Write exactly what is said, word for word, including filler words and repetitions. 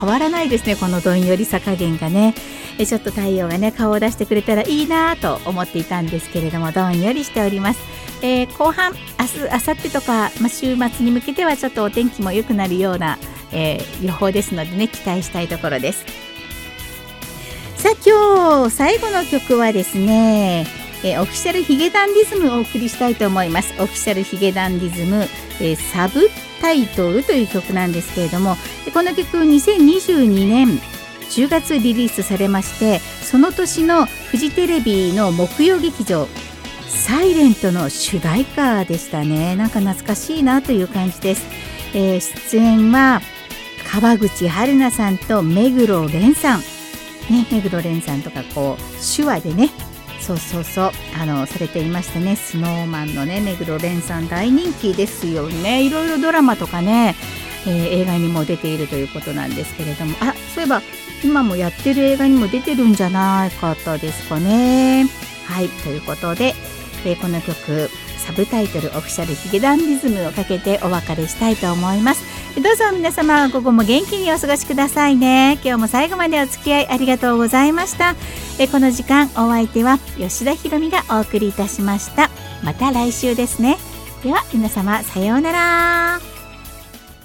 変わらないですね、このどんよりさ加減がね。えちょっと太陽がね顔を出してくれたらいいなと思っていたんですけれども、どんよりしております。えー、後半明日明後日とか、まあ、週末に向けてはちょっとお天気も良くなるような、えー、予報ですのでね、期待したいところです。さあ今日最後の曲はですね、えー、オフィシャルヒゲダンディズムをお送りしたいと思います。オフィシャルヒゲダンディズム、えー、サブタイトルという曲なんですけれども、この曲にせんにじゅうにねんじゅうがつリリースされまして、その年のフジテレビの木曜劇場サイレントの主題歌でしたね。なんか懐かしいなという感じです。えー、出演は川口春奈さんと目黒蓮さん、ね、目黒蓮さんとかこう手話でね、そうそうそうあのされていましたね。スノーマンのね目黒蓮さん大人気ですよね。いろいろドラマとかね、えー、映画にも出ているということなんですけれども、あ、そういえば今もやってる映画にも出てるんじゃないかったですかね。はい、ということで、えー、この曲サブタイトルオフィシャルヒゲダンディズムをかけてお別れしたいと思います。どうぞ皆様午後も元気にお過ごしくださいね。今日も最後までお付き合いありがとうございました。えー、この時間お相手は吉田ひろみがお送りいたしました。また来週ですね。では皆様さようなら。